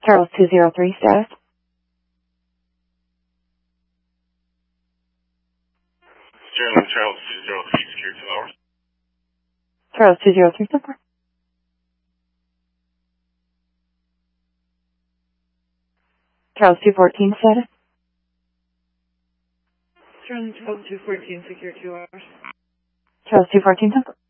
Charles 203 status. Charles 203, secure 2 hours. Charles 203 support. Charles 214 status. Charles 214, secure 2 hours. Charles 214 support.